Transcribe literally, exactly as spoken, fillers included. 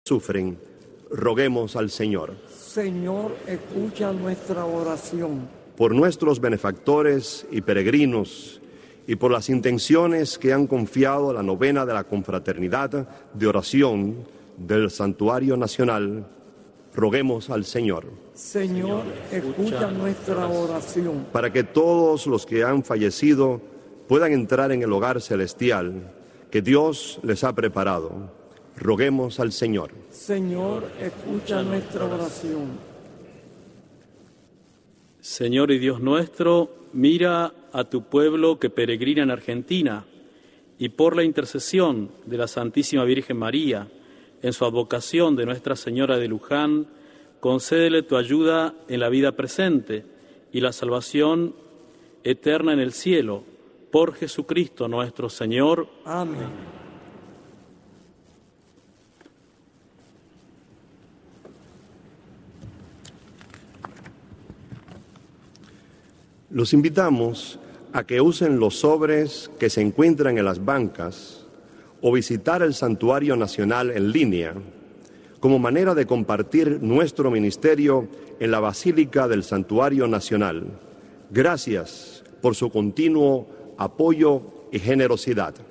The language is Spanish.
sufren. Roguemos al Señor. Señor, escucha nuestra oración. Por nuestros benefactores y peregrinos, y por las intenciones que han confiado a la novena de la confraternidad de oración del Santuario Nacional, roguemos al Señor. Señor, escucha nuestra oración. Para que todos los que han fallecido puedan entrar en el hogar celestial que Dios les ha preparado, roguemos al Señor. Señor, escucha nuestra oración. Señor y Dios nuestro, mira a tu pueblo que peregrina en Argentina y por la intercesión de la Santísima Virgen María, en su advocación de Nuestra Señora de Luján, concédele tu ayuda en la vida presente y la salvación eterna en el cielo, por Jesucristo nuestro Señor. Amén. Los invitamos a que usen los sobres que se encuentran en las bancas o visitar el Santuario Nacional en línea como manera de compartir nuestro ministerio en la Basílica del Santuario Nacional. Gracias por su continuo apoyo y generosidad.